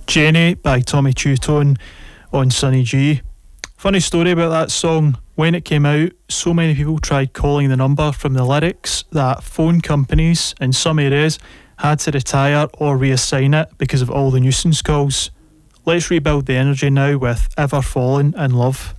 Jenny by Tommy Tutone on Sunny G. Funny story about that song. When it came out, so many people tried calling the number from the lyrics that phone companies in some areas had to retire or reassign it because of all the nuisance calls. Let's rebuild the energy now with Ever Fallen in Love.